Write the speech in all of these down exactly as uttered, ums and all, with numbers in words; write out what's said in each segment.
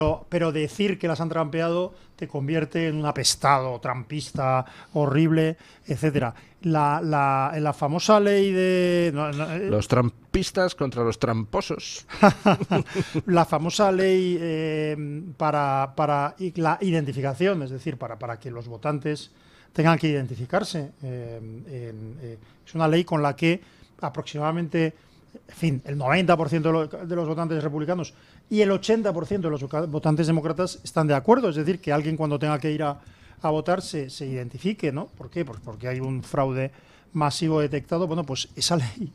Pero, pero decir que las han trampeado te convierte en un apestado, trampista, horrible, etcétera. La, la, la famosa ley de... No, no, eh, los trampistas contra los tramposos. La famosa ley eh, para, para la identificación, es decir, para, para que los votantes tengan que identificarse. Eh, en, eh, es una ley con la que aproximadamente, en fin, el noventa por ciento de los, de los votantes republicanos y el ochenta por ciento de los votantes demócratas están de acuerdo. Es decir, que alguien cuando tenga que ir a, a votar se, se identifique, ¿no? ¿Por qué? Pues porque hay un fraude masivo detectado. Bueno, pues esa ley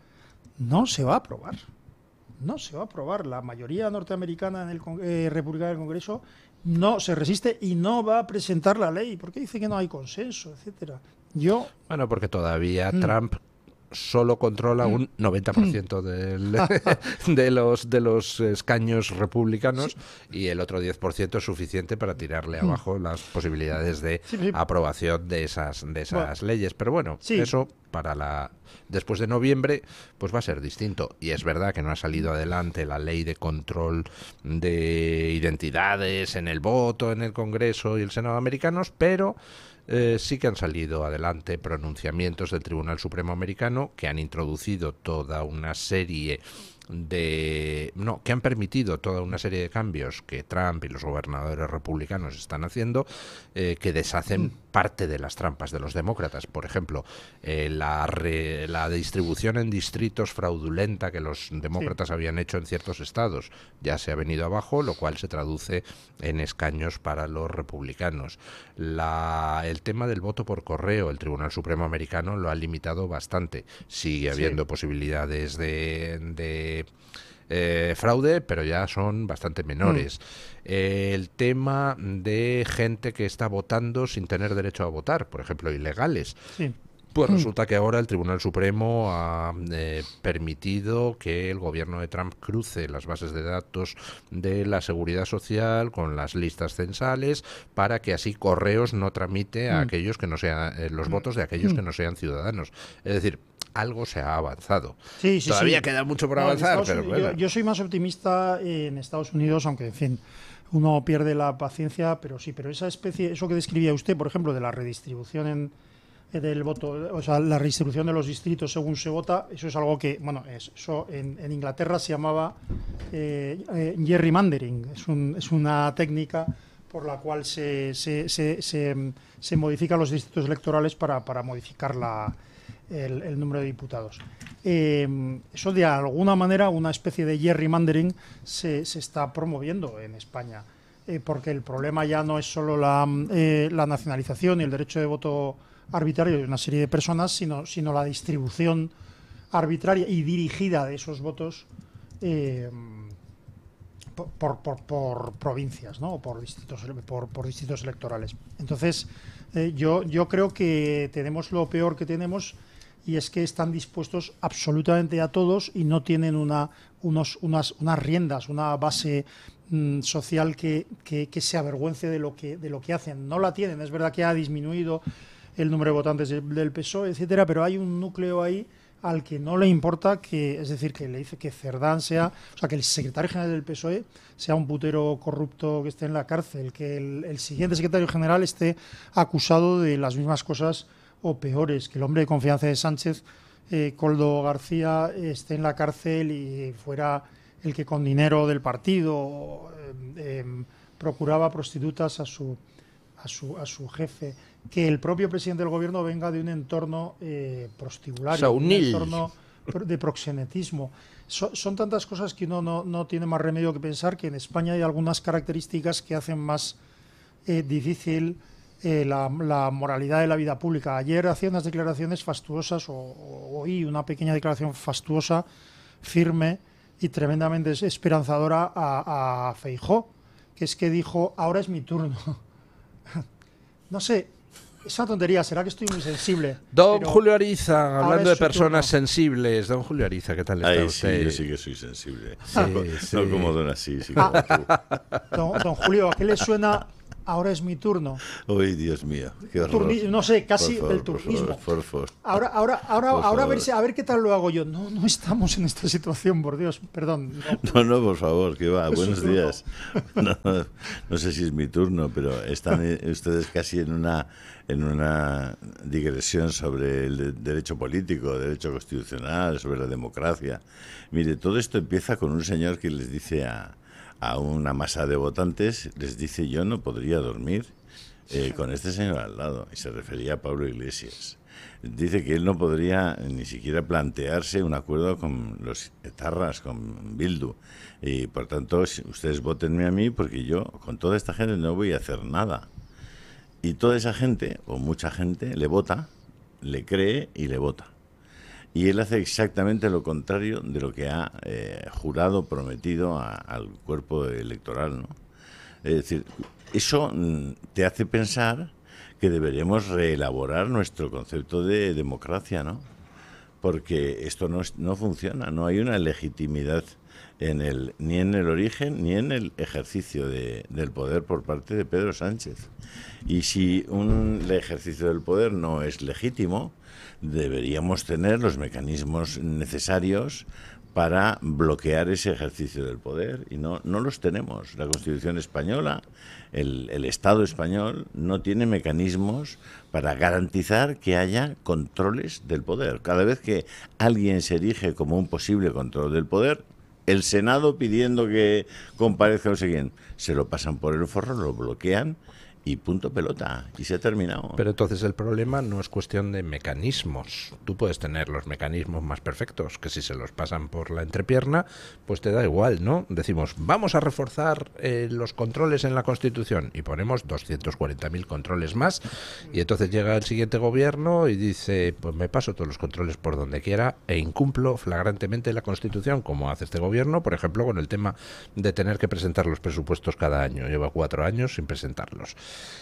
no se va a aprobar. No se va a aprobar. La mayoría norteamericana en el eh, republicana del Congreso no se resiste y no va a presentar la ley porque dice que no hay consenso, etcétera. Yo Bueno, porque todavía mm. Trump solo controla un noventa por ciento del, de los de los escaños republicanos, sí, y el otro diez por ciento es suficiente para tirarle abajo las posibilidades de sí, sí. aprobación de esas de esas bueno, leyes. Pero bueno, sí. eso para la después de noviembre pues va a ser distinto. Y es verdad que no ha salido adelante la ley de control de identidades en el voto en el Congreso y el Senado americanos, pero Eh, sí que han salido adelante pronunciamientos del Tribunal Supremo Americano que han introducido toda una serie de... no, que han permitido toda una serie de cambios que Trump y los gobernadores republicanos están haciendo, eh, que deshacen mm. parte de las trampas de los demócratas. Por ejemplo, eh, la, re, la distribución en distritos fraudulenta que los demócratas sí. habían hecho en ciertos estados ya se ha venido abajo, lo cual se traduce en escaños para los republicanos. La, el tema del voto por correo, el Tribunal Supremo Americano lo ha limitado bastante. Sigue habiendo sí. posibilidades de... de Eh, fraude, pero ya son bastante menores. Mm. Eh, el tema de gente que está votando sin tener derecho a votar, por ejemplo, ilegales. Sí. Pues resulta que ahora el Tribunal Supremo ha eh, permitido que el gobierno de Trump cruce las bases de datos de la Seguridad Social con las listas censales para que así Correos no tramite a mm. aquellos que no sean eh, los mm. votos de aquellos mm. que no sean ciudadanos. Es decir, algo se ha avanzado. Sí, sí, Todavía sí. queda mucho por no, avanzar, pero bueno. yo, yo soy más optimista en Estados Unidos, aunque en fin, uno pierde la paciencia, pero sí, pero esa especie, eso que describía usted, por ejemplo, de la redistribución en del voto, o sea, la redistribución de los distritos según se vota, eso es algo que, bueno, eso en, en Inglaterra se llamaba eh, eh, gerrymandering, es, un, es una técnica por la cual se, se, se, se, se modifican los distritos electorales para, para modificar la, el, el número de diputados. Eh, eso de alguna manera, una especie de gerrymandering se, se está promoviendo en España, eh, porque el problema ya no es solo la, eh, la nacionalización y el derecho de voto arbitrario de una serie de personas, sino, sino la distribución arbitraria y dirigida de esos votos eh, por, por, por, por provincias, ¿no? O por distritos, por, por distritos electorales. Entonces, eh, yo, yo creo que tenemos lo peor que tenemos, y es que están dispuestos absolutamente a todos y no tienen una, unos, unas, unas riendas, una base mmm, social que, que, que se avergüence de lo que, de lo que hacen. No la tienen. Es verdad que ha disminuido el número de votantes del P S O E, etcétera, pero hay un núcleo ahí al que no le importa que, es decir, que le dice que Cerdán sea, o sea, que el secretario general del P S O E sea un putero corrupto que esté en la cárcel, que el, el siguiente secretario general esté acusado de las mismas cosas o peores, que el hombre de confianza de Sánchez, eh, Koldo García, esté en la cárcel y fuera el que con dinero del partido eh, eh, procuraba prostitutas a su, a su, a su jefe. Que el propio presidente del gobierno venga de un entorno eh, prostibulario, un entorno de proxenetismo. So, son tantas cosas que uno no, no tiene más remedio que pensar que en España hay algunas características que hacen más eh, difícil eh, la, la moralidad de la vida pública. Ayer hacía unas declaraciones fastuosas, o, o oí una pequeña declaración fastuosa, firme y tremendamente esperanzadora a, a Feijóo, que es que dijo, ahora es mi turno. No sé, es una tontería, será que estoy muy sensible. Don Julio Ariza, hablando de personas turno. sensibles. Don Julio Ariza, ¿qué tal está Ay, usted? Sí, yo sí que soy sensible. Sí, no, sí. no como don así, sí como ah, don, don Julio, ¿a qué le suena ahora es mi turno. Uy, Dios mío, qué horror. Turni, no sé, casi por favor, del turnismo. Por favor, por favor. Ahora, ahora, ahora, Por ahora a, favor. ver si, a ver qué tal lo hago yo. No, no estamos en esta situación, por Dios, perdón. No, No, no, por favor, que va. Es Buenos su turno. días. No, no, no sé si es mi turno, pero están ustedes casi en una en una digresión sobre el de- derecho político, derecho constitucional, sobre la democracia. Mire, todo esto empieza con un señor que les dice a, a una masa de votantes, les dice: yo no podría dormir eh, con este señor al lado. Y se refería a Pablo Iglesias. Dice que él no podría ni siquiera plantearse un acuerdo con los etarras, con Bildu. Y por tanto, si ustedes votenme a mí, porque yo con toda esta gente no voy a hacer nada. Y toda esa gente, o mucha gente, le vota, le cree y le vota. Y él hace exactamente lo contrario de lo que ha eh, jurado, prometido a- al cuerpo electoral, ¿no? Es decir, eso mm, te hace pensar que deberíamos reelaborar nuestro concepto de democracia, ¿no? Porque esto no, es- no funciona, no hay una legitimidad en el, ni en el origen ni en el ejercicio de- del poder por parte de Pedro Sánchez. Y si un el ejercicio del poder no es legítimo, deberíamos tener los mecanismos necesarios para bloquear ese ejercicio del poder, y no, no los tenemos. La Constitución española, el, el Estado español, no tiene mecanismos para garantizar que haya controles del poder. Cada vez que alguien se erige como un posible control del poder, el Senado pidiendo que comparezca o seguien, se lo pasan por el forro, lo bloquean y punto pelota, y se ha terminado. Pero entonces el problema no es cuestión de mecanismos. Tú puedes tener los mecanismos más perfectos, que si se los pasan por la entrepierna, pues te da igual, ¿no? Decimos, vamos a reforzar eh, los controles en la Constitución y ponemos doscientos cuarenta mil controles más, y entonces llega el siguiente gobierno y dice, pues me paso todos los controles por donde quiera e incumplo flagrantemente la Constitución, como hace este gobierno, por ejemplo, con el tema de tener que presentar los presupuestos cada año. Lleva cuatro años sin presentarlos.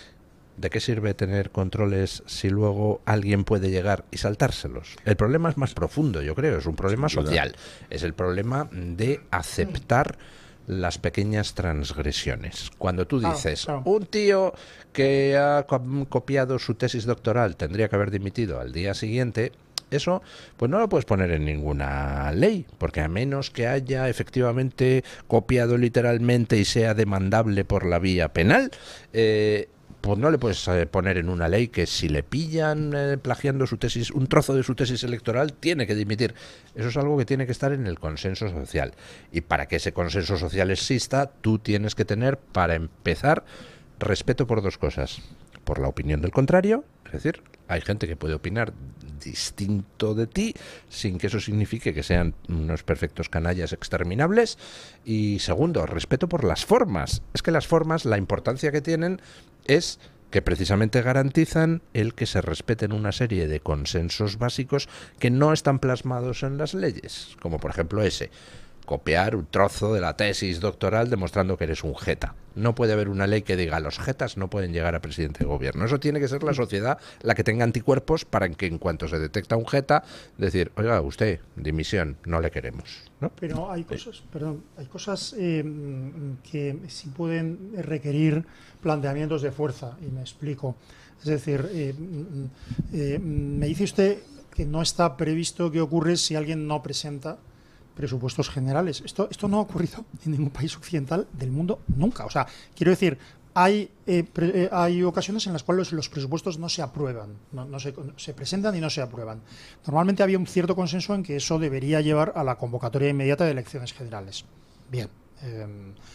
¿De qué sirve tener controles si luego alguien puede llegar y saltárselos? El problema es más profundo, yo creo, es un problema social. Es el problema de aceptar las pequeñas transgresiones. Cuando tú Claro, dices, claro. un tío que ha co- copiado su tesis doctoral tendría que haber dimitido al día siguiente, eso pues no lo puedes poner en ninguna ley, porque a menos que haya efectivamente copiado literalmente y sea demandable por la vía penal, eh, pues no le puedes eh, poner en una ley que si le pillan eh, plagiando su tesis, un trozo de su tesis electoral, tiene que dimitir. Eso es algo que tiene que estar en el consenso social. Y para que ese consenso social exista, tú tienes que tener, para empezar, respeto por dos cosas. Por la opinión del contrario, es decir, hay gente que puede opinar distinto de ti sin que eso signifique que sean unos perfectos canallas exterminables. Y segundo, respeto por las formas. Es que las formas, la importancia que tienen es que precisamente garantizan el que se respeten una serie de consensos básicos que no están plasmados en las leyes, como por ejemplo ese: copiar un trozo de la tesis doctoral demostrando que eres un jeta. No puede haber una ley que diga los jetas no pueden llegar a presidente de gobierno. Eso tiene que ser la sociedad la que tenga anticuerpos para que en cuanto se detecta un jeta, decir, oiga, usted, dimisión, no le queremos, ¿no? Pero hay cosas, perdón, hay cosas eh, que sí pueden requerir planteamientos de fuerza, y me explico. Es decir, eh, eh, me dice usted que no está previsto qué ocurre si alguien no presenta presupuestos generales. Esto, esto no ha ocurrido en ningún país occidental del mundo nunca. O sea, quiero decir, hay, eh, pre, eh, hay ocasiones en las cuales los, los presupuestos no se aprueban, no, no se, se presentan y no se aprueban. Normalmente había un cierto consenso en que eso debería llevar a la convocatoria inmediata de elecciones generales. Bien. Eh,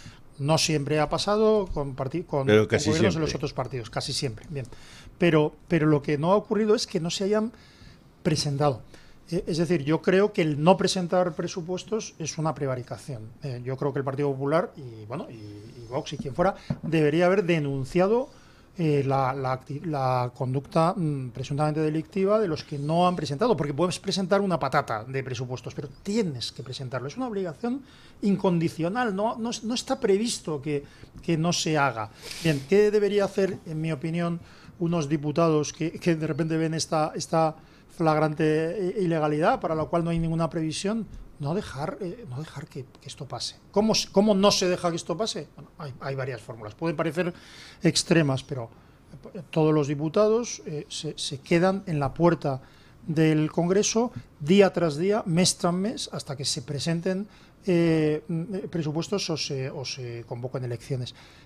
no siempre ha pasado con, con, con gobiernos siempre. de los otros partidos, casi siempre. Bien. Pero, pero lo que no ha ocurrido es que no se hayan presentado. Es decir, yo creo que el no presentar presupuestos es una prevaricación. Eh, yo creo que el Partido Popular y bueno y, y Vox y quien fuera debería haber denunciado eh, la, la, la conducta mmm, presuntamente delictiva de los que no han presentado, porque puedes presentar una patata de presupuestos, pero tienes que presentarlo. Es una obligación incondicional, no, no, no está previsto que, que no se haga. Bien, ¿qué debería hacer, en mi opinión, unos diputados que, que de repente ven esta... esta flagrante ilegalidad para la cual no hay ninguna previsión? no dejar, eh, no dejar que, que esto pase. ¿Cómo, ¿Cómo no se deja que esto pase? Bueno, hay, hay varias fórmulas. Pueden parecer extremas, pero todos los diputados eh, se, se quedan en la puerta del Congreso día tras día, mes tras mes, hasta que se presenten eh, presupuestos o se, o se convocan elecciones.